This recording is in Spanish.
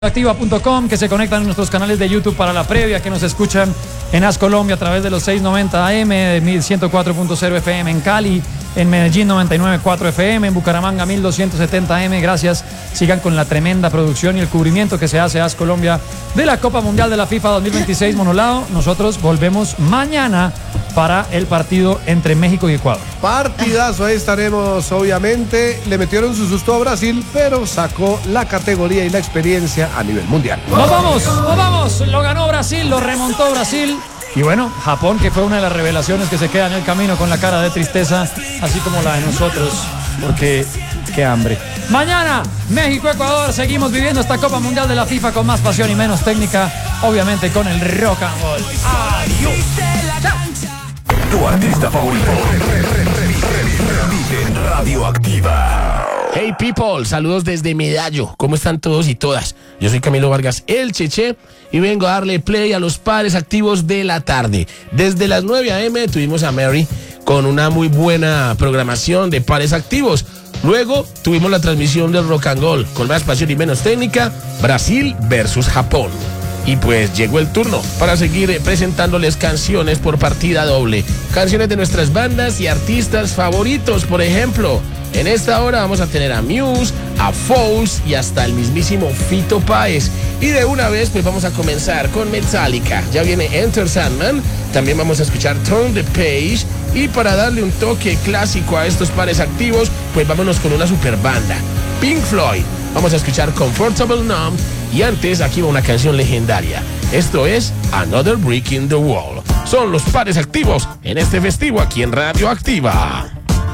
Activa.com, que se conectan en nuestros canales de YouTube para la previa, que nos escuchan en AS Colombia a través de los 690 AM, de 1104.0 FM en Cali, en Medellín 99.4 FM, en Bucaramanga 1270 AM. Gracias, sigan con la tremenda producción y el cubrimiento que se hace AS Colombia de la Copa Mundial de la FIFA 2026 Monolao. Nosotros volvemos mañana para el partido entre México y Ecuador. Partidazo, ahí estaremos obviamente. Le metieron su susto a Brasil, pero sacó la categoría y la experiencia a nivel mundial. Nos vamos, lo ganó Brasil, lo remontó Brasil. Y bueno, Japón, que fue una de las revelaciones que se queda en el camino con la cara de tristeza, así como la de nosotros, porque qué hambre. Mañana, México-Ecuador, seguimos viviendo esta Copa Mundial de la FIFA con más pasión y menos técnica, obviamente con el rock and roll. Adiós. Tu artista favorito en Radioactiva. Hey people, saludos desde Medallo. ¿Cómo están todos y todas? Yo soy Camilo Vargas, el Cheche, y vengo a darle play a los pares activos de la tarde. Desde las 9 a.m. tuvimos a Mary con una muy buena programación de pares activos. Luego tuvimos la transmisión del Rock and Roll con más pasión y menos técnica, Brasil versus Japón. Y pues llegó el turno para seguir presentándoles canciones por partida doble. Canciones de nuestras bandas y artistas favoritos, por ejemplo. En esta hora vamos a tener a Muse, a Falls y hasta el mismísimo Fito Páez. Y de una vez pues vamos a comenzar con Metallica. Ya viene Enter Sandman. También vamos a escuchar Turn the Page. Y para darle un toque clásico a estos pares activos, pues vámonos con una super banda, Pink Floyd. Vamos a escuchar Comfortable Numb. Y antes, aquí va una canción legendaria. Esto es Another Brick in the Wall. Son los pares activos en este festivo aquí en Radioactiva.